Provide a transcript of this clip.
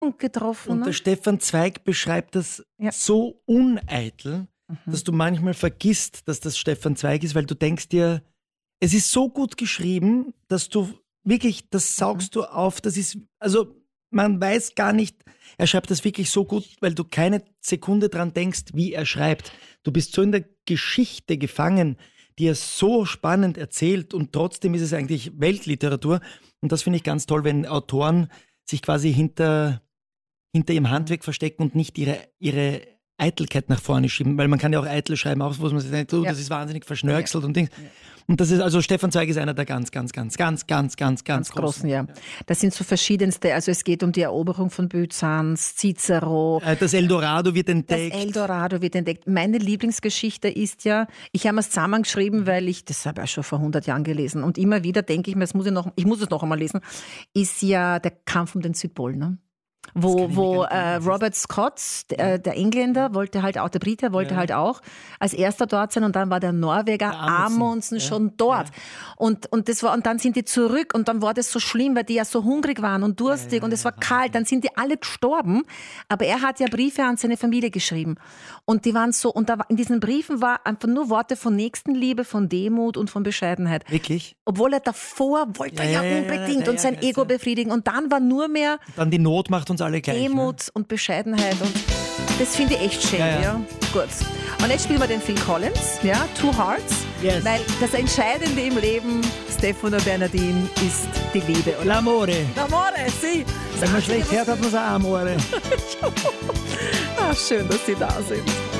getroffen. Und der Stefan Zweig beschreibt das so uneitel, dass du manchmal vergisst, dass das Stefan Zweig ist, weil du denkst dir, es ist so gut geschrieben, dass du wirklich, das saugst du auf, das ist, also man weiß gar nicht, er schreibt das wirklich so gut, weil du keine Sekunde dran denkst, wie er schreibt. Du bist so in der Geschichte gefangen, die er so spannend erzählt und trotzdem ist es eigentlich Weltliteratur. Und das finde ich ganz toll, wenn Autoren sich quasi hinter ihrem Handwerk verstecken und nicht ihre Eitelkeit nach vorne schieben, weil man kann ja auch eitel schreiben, auch wo man sich denkt, das ist wahnsinnig verschnörkelt und Dings. Ja. Und das ist, also Stefan Zweig ist einer der ganz großen. Ja. Das sind so verschiedenste, also es geht um die Eroberung von Byzanz, Cicero. Das Eldorado wird entdeckt. Meine Lieblingsgeschichte ist ja, ich habe es zusammengeschrieben, weil das habe ich schon vor 100 Jahren gelesen und immer wieder denke ich mir, ich muss es noch einmal lesen, ist ja der Kampf um den Südpol, ne? Wo Robert Scott, der Engländer, wollte halt auch, der Brite wollte halt auch als erster dort sein und dann war der Norweger Amundsen schon dort. Ja. Und dann sind die zurück und dann war das so schlimm, weil die ja so hungrig waren und durstig und es war kalt, dann sind die alle gestorben, aber er hat ja Briefe an seine Familie geschrieben und die waren so, und in diesen Briefen war einfach nur Worte von Nächstenliebe, von Demut und von Bescheidenheit. Wirklich? Obwohl er davor wollte unbedingt und sein Ego befriedigen und dann war nur mehr dann die Not macht uns alle gleich. Demut und Bescheidenheit und das finde ich echt schön. Ja. Gut. Und jetzt spielen wir den Phil Collins, Two Hearts, weil das Entscheidende im Leben, Stefano Bernardin, ist die Liebe. Oder? L'amore. L'amore, sì. Wenn man schlecht hört, hat man es auch Amore. Schön, dass Sie da sind.